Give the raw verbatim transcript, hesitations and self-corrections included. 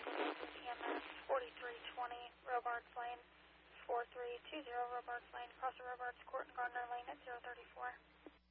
T M S forty-three twenty, Robards Lane, four three two zero Robards Lane, cross the Robards Court and Gardner Lane at zero thirty-four.